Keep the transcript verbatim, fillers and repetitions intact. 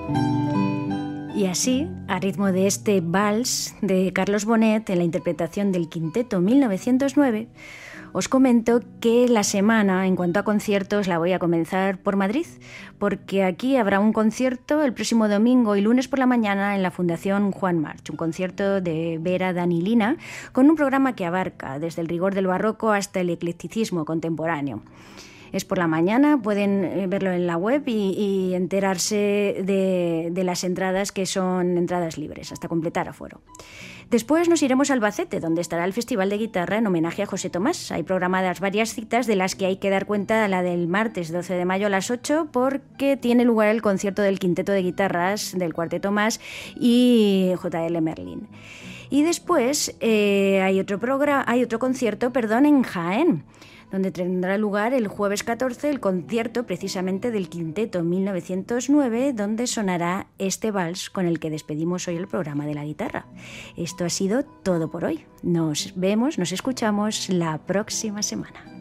Y así, a ritmo de este vals de Carlos Bonet en la interpretación del Quinteto mil novecientos nueve, os comento que la semana, en cuanto a conciertos, la voy a comenzar por Madrid, porque aquí habrá un concierto el próximo domingo y lunes por la mañana en la Fundación Juan March, un concierto de Vera Danilina, con un programa que abarca desde el rigor del barroco hasta el eclecticismo contemporáneo. Es por la mañana, pueden verlo en la web y, y enterarse de, de las entradas, que son entradas libres, hasta completar aforo. Después nos iremos a Albacete, donde estará el Festival de Guitarra en homenaje a José Tomás. Hay programadas varias citas, de las que hay que dar cuenta la del martes doce de mayo a las ocho, porque tiene lugar el concierto del Quinteto de Guitarras del Cuarteto Más y J L Merlin. Y después eh, hay, otro programa, hay otro concierto perdón, en Jaén, donde tendrá lugar el jueves catorce el concierto precisamente del Quinteto mil novecientos nueve, donde sonará este vals con el que despedimos hoy el programa de la guitarra. Esto ha sido todo por hoy. Nos vemos, nos escuchamos la próxima semana.